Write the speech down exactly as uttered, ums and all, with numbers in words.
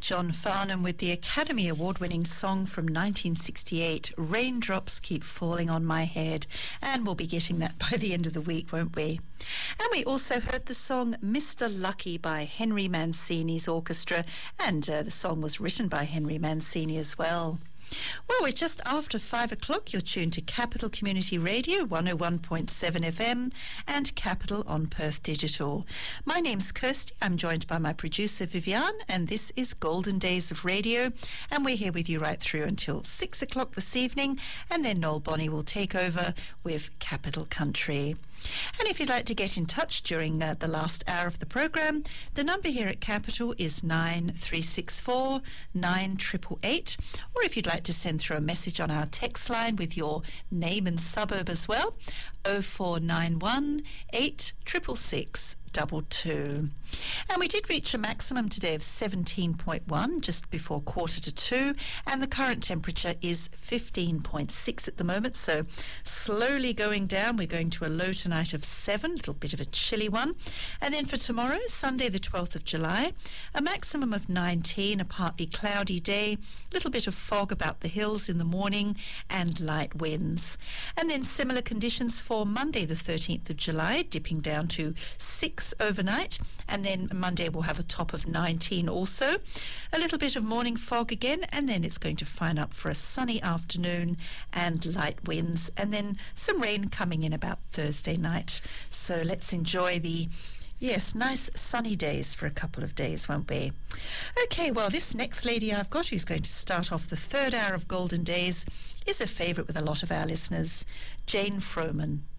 John Farnham with the Academy Award-winning song from nineteen sixty-eight, Raindrops Keep Falling on My Head. And we'll be getting that by the end of the week, won't we? And we also heard the song Mister Lucky by Henry Mancini's orchestra, and uh, the song was written by Henry Mancini as well. Well, we're just after five o'clock. You're tuned to Capital Community Radio, one oh one point seven F M, and Capital on Perth Digital. My name's Kirsty. I'm joined by my producer, Viviane, and this is Golden Days of Radio, and we're here with you right through until six o'clock this evening, and then Noel Bonney will take over with Capital Country. And if you'd like to get in touch during uh, the last hour of the programme, the number here at Capital is nine three six four, nine eight eight eight, or if you'd like to send through a message on our text line with your name and suburb as well, oh four nine one, eight six six six, double two. And we did reach a maximum today of seventeen point one just before quarter to two, and the current temperature is fifteen point six at the moment, so slowly going down. We're going to a low tonight of seven, a little bit of a chilly one. And then for tomorrow, Sunday the twelfth of July, a maximum of nineteen, a partly cloudy day, a little bit of fog about the hills in the morning, and light winds. And then similar conditions for Monday the thirteenth of July, dipping down to six overnight, and then Monday we'll have a top of nineteen also. A little bit of morning fog again, and then it's going to fine up for a sunny afternoon and light winds, and then some rain coming in about Thursday night. So let's enjoy the Yes, nice sunny days for a couple of days, won't we? Okay, well, this next lady I've got who's going to start off the third hour of Golden Days is a favourite with a lot of our listeners, Jane Froman.